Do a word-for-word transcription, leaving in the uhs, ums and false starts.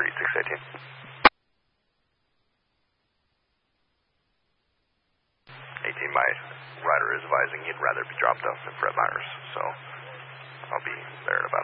thirty-six eighteen. eighteen, my rider is advising he'd rather be dropped off than Fred Myers, so I'll be there in about